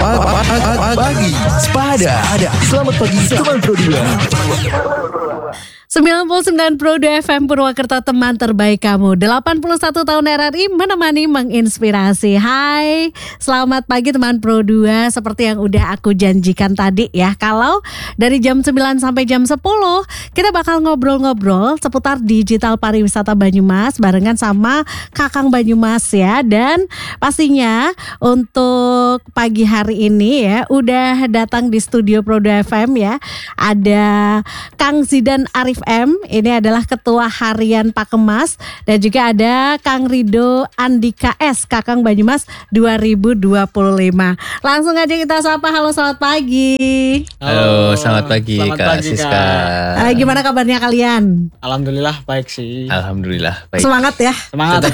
Pagi Sepada. Selamat pagi teman Pro 99 Pro 2 FM Purwakarta, teman terbaik kamu. 81 tahun RRI menemani menginspirasi. Hai, selamat pagi teman Pro 2. Seperti yang udah aku janjikan tadi ya, kalau dari jam 9 sampai jam 10 kita bakal ngobrol-ngobrol seputar digital pariwisata Banyumas barengan sama Kakang Banyumas ya. Dan pastinya untuk pagi hari ini ya udah datang di studio Pro 2 FM ya. Ada Kang Zidan Arif M, ini adalah Ketua Harian Pakemas, dan juga ada Kang Rido Andika S, Kakang Banyumas 2025. Langsung aja kita sapa. Halo, selamat pagi. Halo, selamat pagi Kak Siska. Gimana kabarnya kalian? Alhamdulillah baik sih. Alhamdulillah baik. Semangat ya. Semangat.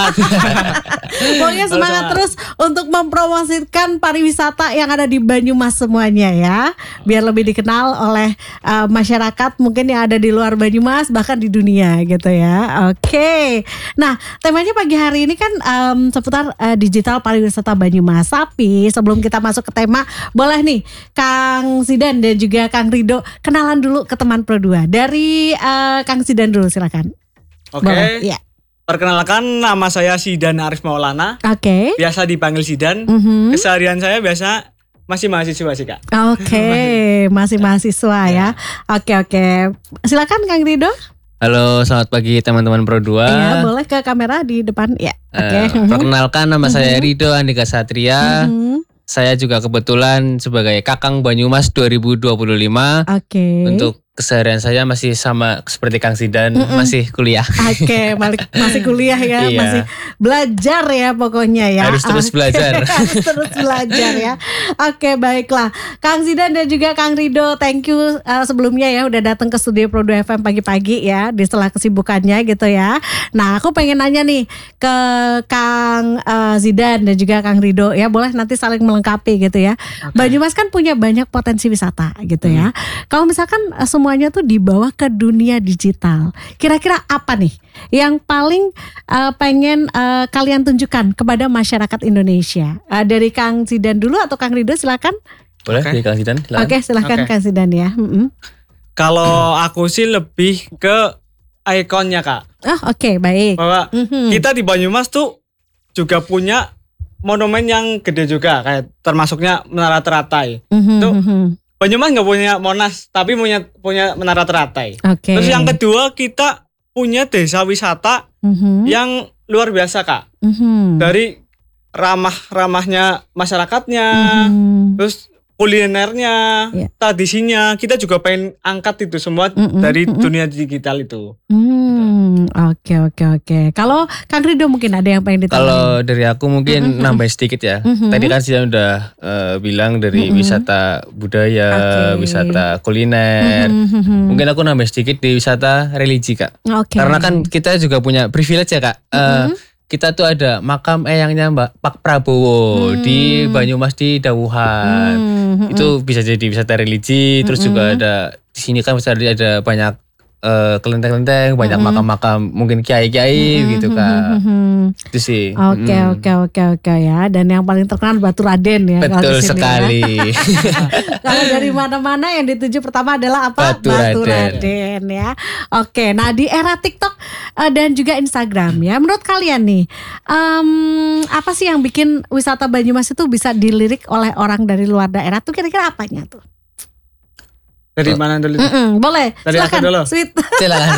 Pokoknya semangat terus untuk mempromosikan pariwisata yang ada di Banyumas semuanya ya, biar lebih dikenal oleh masyarakat mungkin yang ada di luar Banyumas, bahkan di dunia gitu ya. Oke. Nah, temanya pagi hari ini kan seputar digital pariwisata Banyumas. Tapi sebelum kita masuk ke tema, boleh nih Kang Zidan dan juga Kang Rido kenalan dulu ke teman Pro 2. Dari Kang Zidan dulu, silakan. Oke. Ya. Perkenalkan, nama saya Zidan Arif Maulana. Oke. Biasa dipanggil Zidan. Keseharian saya biasa masih mahasiswa sih Kak. Oke, masih mahasiswa ya. Oke. Silakan Kang Rido. Halo, selamat pagi teman-teman Pro 2. Iya, boleh ke kamera di depan ya. Oke. Perkenalkan, nama saya Rido Andika Satria. Saya juga kebetulan sebagai Kakang Banyumas 2025. Oke. Untuk keseharian saya masih sama seperti Kang Zidan, masih kuliah. Oke, masih kuliah ya, Iya. masih belajar ya pokoknya ya. Harus terus belajar. Harus terus belajar ya. Oke, baiklah. Kang Zidan dan juga Kang Rido, thank you sebelumnya ya udah datang ke studio Pro 2 FM pagi-pagi ya, di setelah kesibukannya gitu ya. Nah, aku pengen nanya nih ke Kang Zidan dan juga Kang Rido ya, boleh nanti saling melengkapi gitu ya. Banyumas kan punya banyak potensi wisata gitu ya. Kalau misalkan semuanya tuh dibawa ke dunia digital, kira-kira apa nih yang paling pengen kalian tunjukkan kepada masyarakat Indonesia? Dari Kang Zidan dulu atau Kang Rido, silakan. Boleh dari Kang Zidan? Silakan. Oke, silakan Kang Zidan ya. Kalau aku sih lebih ke ikonnya Kak. Oh, oke, baik. Bahwa kita di Banyumas tuh juga punya monumen yang gede juga, kayak termasuknya Menara Teratai. Tuh Banyumas nggak punya Monas, tapi punya Menara Teratai. Oke. Terus yang kedua, kita punya desa wisata yang luar biasa Kak. Dari ramahnya masyarakatnya, terus kulinernya, tradisinya, kita juga pengen angkat itu semua dari dunia digital itu. Oke. Kalau Kang Rido mungkin ada yang pengen ditanya. Kalau dari aku mungkin nambah sedikit ya. Tadi kan Zidan udah bilang dari wisata budaya, wisata kuliner. Mungkin aku nambah sedikit di wisata religi Kak. Karena kan kita juga punya privilege ya Kak. Kita tuh ada makam eyangnya Pak Prabowo di Banyumas di Dawuhan. Itu bisa jadi wisata religi. Terus juga ada di sini kan bisa ada banyak kelenteng-kelenteng, banyak makam-makam mungkin kiai-kiai gitu Kak. Itu sih. Oke ya. Dan yang paling terkenal Batu Raden ya. Betul sekali. Kalau dari mana-mana yang dituju pertama adalah apa? Batu Raden ya. Oke, nah di era TikTok dan juga Instagram ya, menurut kalian nih apa sih yang bikin wisata Banyumas itu bisa dilirik oleh orang dari luar daerah tuh, kira-kira apanya tuh? Dari mana dulu? Boleh, dari silakan. aku dulu. Sweet. Silakan.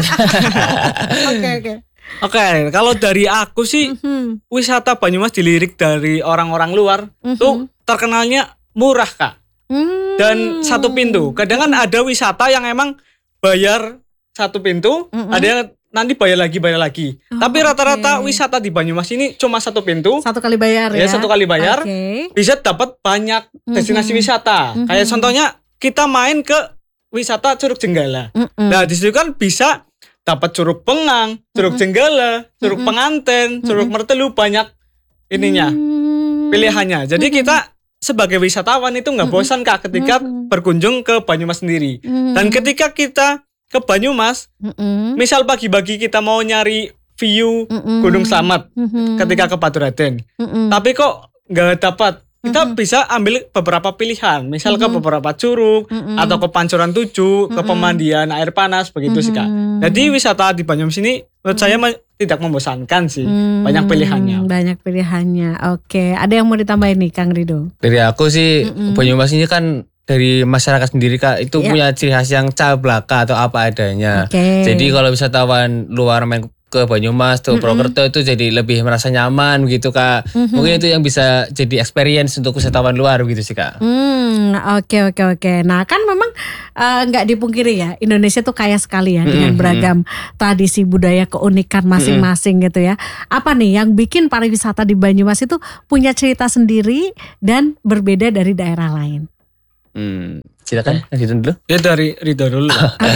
Oke, kalau dari aku sih wisata Banyumas dilirik dari orang-orang luar tuh terkenalnya murah Kak. Dan satu pintu. Kadang kan ada wisata yang emang bayar satu pintu, ada yang nanti bayar lagi. Tapi rata-rata wisata di Banyumas ini cuma satu pintu. Satu kali bayar ya. Satu kali bayar. Bisa dapat banyak destinasi wisata. Kayak contohnya kita main ke wisata Curug Jenggala. Nah, di situ kan bisa dapat Curug Pengang, Curug Jenggala, Curug Penganten, Curug Mertelu, banyak ininya pilihannya. Jadi kita sebagai wisatawan itu nggak bosan Kak ketika berkunjung ke Banyumas sendiri. Dan ketika kita ke Banyumas, misal pagi-pagi kita mau nyari view Gunung Slamet ketika ke Batu Raden, tapi kok nggak dapat kita bisa ambil beberapa pilihan, misal ke beberapa curug atau ke Pancoran 7, ke pemandian air panas begitu sih Kak. Jadi wisata di Banyumas ini menurut saya tidak membosankan sih, banyak pilihannya. Banyak pilihannya. Oke, ada yang mau ditambahin nih Kang Rido? Dari aku sih Banyumas ini kan dari masyarakat sendiri Kak itu punya ciri khas yang cablaka atau apa adanya. Jadi kalau wisatawan luar main ke Banyumas tuh Purwokerto itu jadi lebih merasa nyaman gitu Kak. Mungkin itu yang bisa jadi experience untuk wisatawan luar gitu sih Kak. Oke. Nah kan memang nggak dipungkiri ya, Indonesia tuh kaya sekali ya dengan beragam tradisi budaya keunikan masing-masing gitu ya. Apa nih yang bikin pariwisata di Banyumas itu punya cerita sendiri dan berbeda dari daerah lain? Silakan lanjutin dulu. Ya dari Ridho dulu.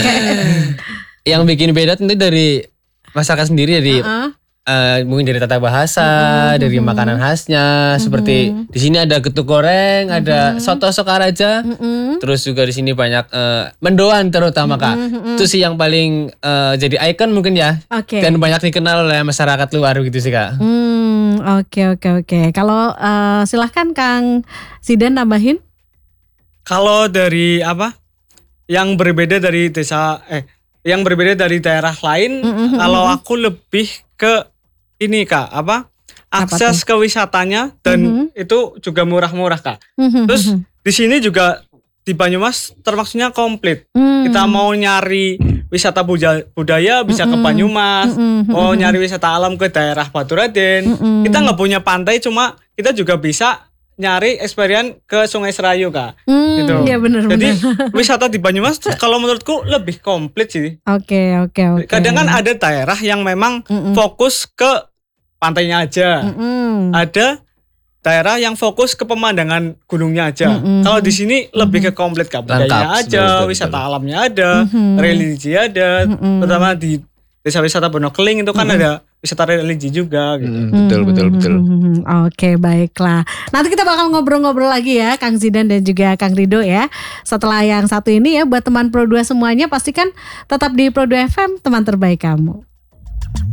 Yang bikin beda tentu dari masyarakat sendiri, dari mungkin dari tata bahasa, dari makanan khasnya. Seperti di sini ada getuk goreng, ada soto Sokaraja, terus juga di sini banyak mendoan terutama Kak. Itu sih yang paling jadi ikon mungkin ya, dan banyak dikenal oleh masyarakat luar gitu sih Kak. Oke. Kalau silahkan Kang Zidan nambahin. Kalau dari yang berbeda dari yang berbeda dari daerah lain, kalau aku lebih ke ini Kak, akses ke wisatanya dan itu juga murah-murah Kak. Terus di sini juga di Banyumas termasuknya komplit. Kita mau nyari wisata budaya bisa ke Banyumas, mau nyari wisata alam ke daerah Baturaden. Kita nggak punya pantai, cuma kita juga bisa nyari experience ke Sungai Serayu Kak. Gitu. Iya benar. Jadi wisata di Banyumas kalau menurutku lebih komplit sih. Oke. Kadang kan ada daerah yang memang fokus ke pantainya aja. Ada daerah yang fokus ke pemandangan gunungnya aja. Kalau di sini lebih ke komplit Kak. Budayanya aja, wisata alamnya ada, religi ada. Terutama di desa wisata Bonokeling itu kan ada wisata religi juga gitu. Betul. Oke, baiklah. Nanti kita bakal ngobrol-ngobrol lagi ya Kang Zidan dan juga Kang Rido ya. Setelah yang satu ini ya, buat teman Pro 2 semuanya pastikan tetap di Pro 2 FM, teman terbaik kamu.